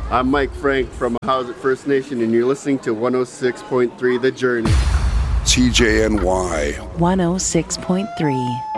I'm Mike Frank from House at First Nation, and you're listening to 106.3 The Journey. CJNY 106.3.